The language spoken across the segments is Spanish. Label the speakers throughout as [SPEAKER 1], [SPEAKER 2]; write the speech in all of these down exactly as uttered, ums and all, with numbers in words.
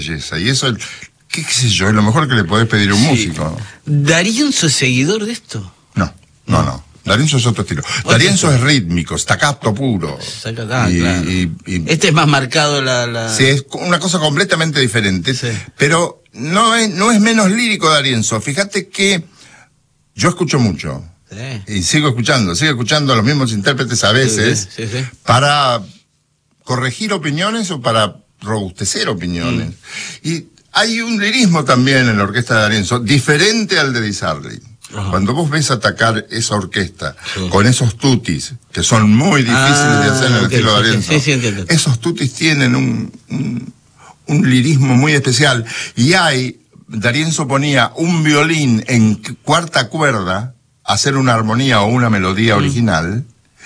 [SPEAKER 1] belleza. Y eso, qué, qué sé yo, es lo mejor que le podés pedir a un sí. músico.
[SPEAKER 2] ¿D'Arienzo es seguidor de esto?
[SPEAKER 1] No, no, no. no. D'Arienzo es otro estilo. D'Arienzo es rítmico, staccato puro.
[SPEAKER 2] Ah, y, claro. y, y, este es más marcado la, la...
[SPEAKER 1] Sí, es una cosa completamente diferente. Sí. Pero no es, no es menos lírico D'Arienzo. Fíjate que yo escucho mucho. Sí. Y sigo escuchando, sigo escuchando a los mismos intérpretes a veces. Sí, sí, sí, sí. Para corregir opiniones o para robustecer opiniones. Mm. Y hay un lirismo también en la orquesta de D'Arienzo, diferente al de Di Sarli. Ajá. Cuando vos ves atacar esa orquesta sí. con esos tutis, que son muy difíciles ah, de hacer en el okay, estilo de D'Arienzo, sí, sí, sí, esos tutis tienen un, un, un lirismo muy especial. Y hay, D'Arienzo ponía un violín en cuarta cuerda a hacer una armonía o una melodía mm. original,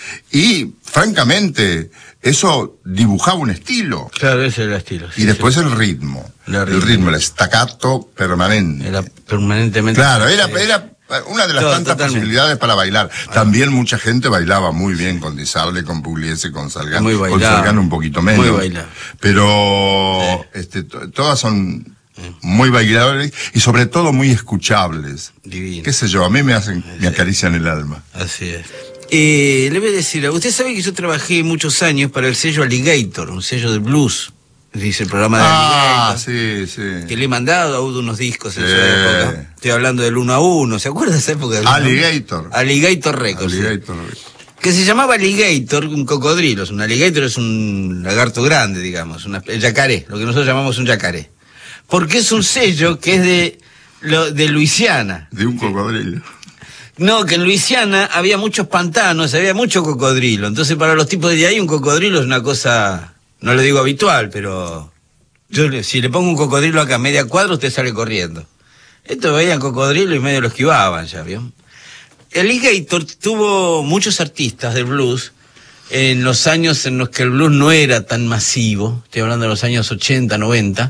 [SPEAKER 1] y francamente eso dibujaba un estilo.
[SPEAKER 2] Claro, ese era el estilo.
[SPEAKER 1] Sí, y después sí. el ritmo, ritmo, el ritmo, el staccato permanente.
[SPEAKER 2] Era permanentemente.
[SPEAKER 1] Claro, era, era una de las Todo, tantas totalmente. posibilidades para bailar. También mucha gente bailaba muy bien con Di Sarli, con Pugliese, con Salgán.
[SPEAKER 2] Muy
[SPEAKER 1] con Salgán un poquito menos.
[SPEAKER 2] Muy bailable.
[SPEAKER 1] Pero sí. este, todas son muy bailables y sobre todo muy escuchables.
[SPEAKER 2] Divino.
[SPEAKER 1] Qué sé yo, a mí me hacen, sí. me acarician el alma.
[SPEAKER 2] Así es. Eh, le voy a decir, usted sabe que yo trabajé muchos años para el sello Alligator, un sello de blues. Dice el programa de
[SPEAKER 1] ah,
[SPEAKER 2] Alligator.
[SPEAKER 1] sí, sí.
[SPEAKER 2] Que le he mandado a Udo unos discos en sí. esa época. Estoy hablando del uno a uno. ¿Se acuerda de esa época?
[SPEAKER 1] Alligator.
[SPEAKER 2] Alligator Records.
[SPEAKER 1] Alligator.
[SPEAKER 2] Sí. Que se llamaba Alligator, un cocodrilo. Un alligator es un lagarto grande, digamos. Una, el yacaré, lo que nosotros llamamos un yacaré. Porque es un sello que es de, lo, de Luisiana.
[SPEAKER 1] De un cocodrilo.
[SPEAKER 2] No, que en Luisiana había muchos pantanos, había mucho cocodrilo. Entonces para los tipos de ahí un cocodrilo es una cosa... No le digo habitual, pero yo si le pongo un cocodrilo acá a media cuadra, usted sale corriendo. Estos veían cocodrilo y medio lo esquivaban, ya vio. El Alligator tuvo muchos artistas del blues en los años en los que el blues no era tan masivo, estoy hablando de los años ochenta, noventa,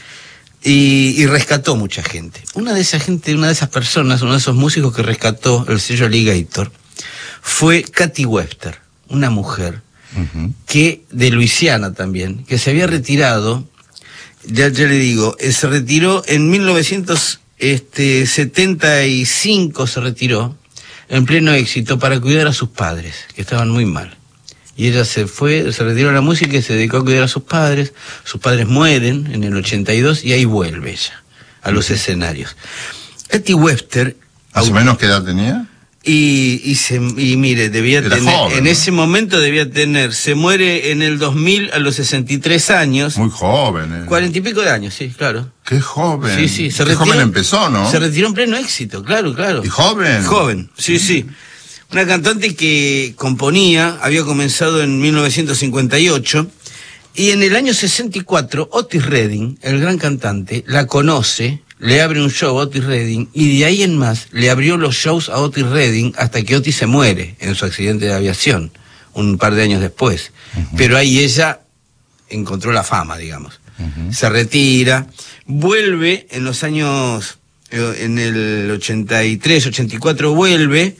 [SPEAKER 2] y, y rescató mucha gente. Una de esa gente, una de esas personas, uno de esos músicos que rescató el sello Alligator, fue Katy Webster, una mujer Uh-huh. que de Luisiana también, que se había retirado, ya, ya le digo, eh, se retiró en mil novecientos setenta y cinco, se retiró en pleno éxito para cuidar a sus padres, que estaban muy mal. Y ella se fue, se retiró de la música y se dedicó a cuidar a sus padres. Sus padres mueren en el ochenta y dos y ahí vuelve ella a los uh-huh. escenarios. Katy Webster...
[SPEAKER 1] ¿Más o menos qué edad tenía?
[SPEAKER 2] Y, y, se, y mire, debía
[SPEAKER 1] Era
[SPEAKER 2] tener,
[SPEAKER 1] joven,
[SPEAKER 2] en
[SPEAKER 1] ¿no?
[SPEAKER 2] ese momento debía tener, se muere en el dos mil a los sesenta y tres años.
[SPEAKER 1] Muy joven, ¿eh?
[SPEAKER 2] Cuarenta y pico de años, sí, claro.
[SPEAKER 1] Qué joven.
[SPEAKER 2] Sí, sí, se
[SPEAKER 1] Qué
[SPEAKER 2] retiró,
[SPEAKER 1] joven empezó, ¿no?
[SPEAKER 2] Se retiró en pleno éxito, claro, claro.
[SPEAKER 1] ¿Y joven?
[SPEAKER 2] Joven, sí, sí. Una cantante que componía, había comenzado en mil novecientos cincuenta y ocho, y en el año sesenta y cuatro, Otis Redding, el gran cantante, la conoce, le abre un show a Otis Redding, y de ahí en más le abrió los shows a Otis Redding hasta que Otis se muere en su accidente de aviación, un par de años después. Uh-huh. Pero ahí ella encontró la fama, digamos. Uh-huh. Se retira, vuelve en los años, en el ochenta y tres, ochenta y cuatro vuelve,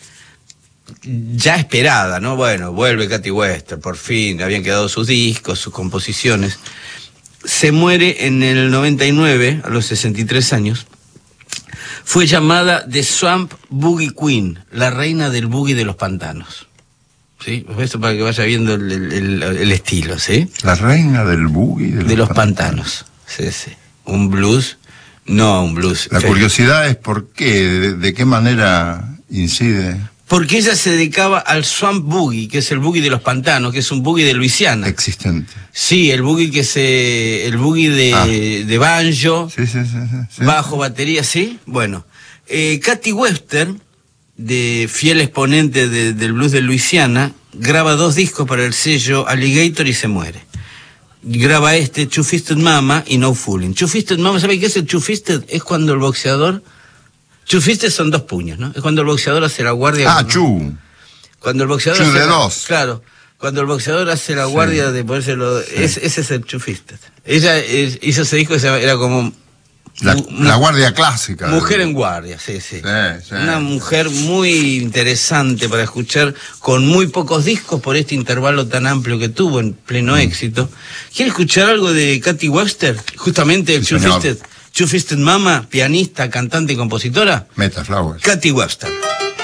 [SPEAKER 2] ya esperada, ¿no? Bueno, vuelve Katy Webster, por fin, habían quedado sus discos, sus composiciones. Se muere en el noventa y nueve, a los sesenta y tres años. Fue llamada The Swamp Boogie Queen, la reina del boogie de los pantanos. ¿Sí? Eso para que vaya viendo el, el, el estilo, ¿sí?
[SPEAKER 1] La reina del boogie de los,
[SPEAKER 2] de los
[SPEAKER 1] pantanos.
[SPEAKER 2] pantanos. Sí, sí. Un blues, no un blues.
[SPEAKER 1] La curiosidad es por qué, de, de qué manera incide...
[SPEAKER 2] Porque ella se dedicaba al Swamp Boogie, que es el boogie de los pantanos, que es un boogie de Luisiana.
[SPEAKER 1] Existente.
[SPEAKER 2] Sí, el boogie que se, el boogie de, ah. de banjo,
[SPEAKER 1] sí, sí, sí, sí, sí.
[SPEAKER 2] bajo, batería, sí. Bueno, eh, Katy Webster, de fiel exponente de, del blues de Luisiana, graba dos discos para el sello Alligator y se muere. Graba este, Two Fisted Mama y No Fooling. Two Fisted Mama, ¿sabe qué es el Two Fisted? Es cuando el boxeador... Two Fisted son dos puños, ¿no? Es cuando el boxeador hace la guardia...
[SPEAKER 1] Ah,
[SPEAKER 2] ¿no?
[SPEAKER 1] Chu.
[SPEAKER 2] Cuando el boxeador...
[SPEAKER 1] Chu
[SPEAKER 2] hace
[SPEAKER 1] de
[SPEAKER 2] la,
[SPEAKER 1] dos.
[SPEAKER 2] Claro. Cuando el boxeador hace la guardia sí. de ponérselo... Sí. Es, ese es el Two Fisted. Ella es, hizo ese disco que era como
[SPEAKER 1] La, la guardia clásica.
[SPEAKER 2] Mujer en guardia, sí, sí,
[SPEAKER 1] sí, sí.
[SPEAKER 2] Una mujer muy interesante para escuchar, con muy pocos discos por este intervalo tan amplio que tuvo en pleno mm. éxito. ¿Quiere escuchar algo de Katy Webster? Justamente el sí, Two-Fisted, Two-Fisted Mama, pianista, cantante y compositora.
[SPEAKER 1] Meta Flowers.
[SPEAKER 2] Katy Webster.